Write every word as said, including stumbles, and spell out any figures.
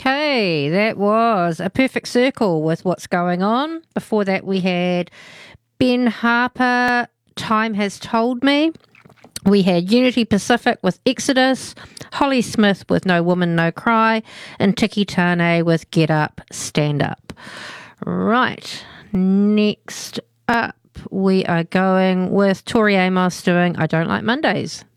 Okay, that was A Perfect Circle with What's Going On. Before that, we had Ben Harper, Time Has Told Me. We had Unity Pacific with Exodus, Holly Smith with No Woman, No Cry, and Tiki Tane with Get Up, Stand Up. Right, next up, we are going with Tori Amos doing I Don't Like Mondays.